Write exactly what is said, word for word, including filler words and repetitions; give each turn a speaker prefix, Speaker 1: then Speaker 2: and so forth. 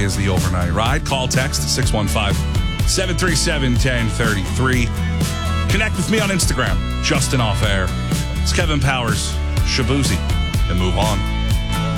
Speaker 1: is the overnight ride. Call, text six one five, seven three seven, one zero three three. Connect with me on Instagram, Justin Off Air. It's Kevin Powers, Shabuzi, and move on.